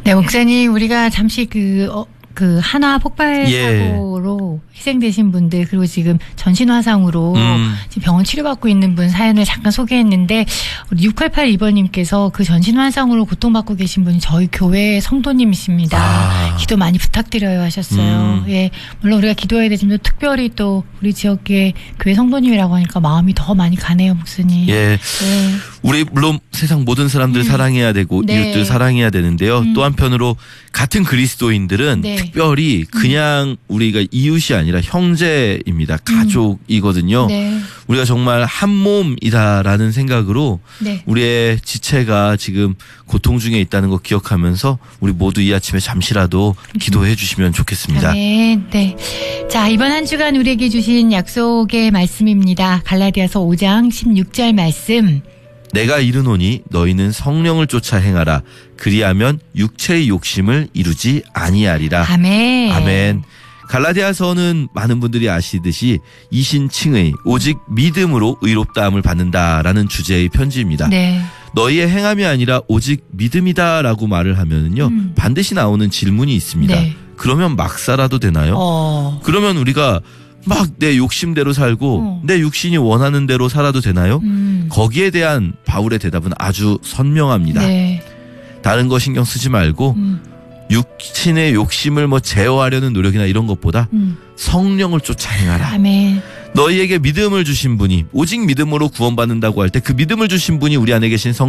네, 목사님, 우리가 잠시 그 한화 폭발 사고로 희생되신 분들, 그리고 지금 전신화상으로 지금 병원 치료받고 있는 분 사연을 잠깐 소개했는데, 우리 6882번님께서 그 전신화상으로 고통받고 계신 분이 저희 교회 성도님이십니다. 기도 많이 부탁드려요 하셨어요. 예, 물론 우리가 기도해야 되지만 특별히 또 우리 지역의 교회 성도님이라고 하니까 마음이 더 많이 가네요, 목사님. 예. 우리 물론 세상 모든 사람들 사랑해야 되고 이웃들 사랑해야 되는데요. 또 한편으로 같은 그리스도인들은 특별히 그냥 우리가 이웃이 아니라 형제입니다. 가족이거든요. 우리가 정말 한 몸이다라는 생각으로 우리의 지체가 지금 고통 중에 있다는 거 기억하면서 우리 모두 이 아침에 잠시라도 기도해 주시면 좋겠습니다. 네. 자, 이번 한 주간 우리에게 주신 약속의 말씀입니다. 갈라디아서 5장 16절 말씀. 내가 이르노니 너희는 성령을 쫓아 행하라. 그리하면 육체의 욕심을 이루지 아니하리라. 아멘. 갈라디아서는 많은 분들이 아시듯이 이신칭의 오직 믿음으로 의롭다함을 받는다라는 주제의 편지입니다. 너희의 행함이 아니라 오직 믿음이다라고 말을 하면은요 반드시 나오는 질문이 있습니다. 그러면 막 살아도 되나요? 그러면 우리가 막 내 욕심대로 살고 내 육신이 원하는 대로 살아도 되나요? 거기에 대한 바울의 대답은 아주 선명합니다. 다른 거 신경 쓰지 말고 육신의 욕심을 제어하려는 노력이나 이런 것보다 성령을 쫓아 행하라. 너희에게 믿음을 주신 분이 오직 믿음으로 구원받는다고 할 때 그 믿음을 주신 분이 우리 안에 계신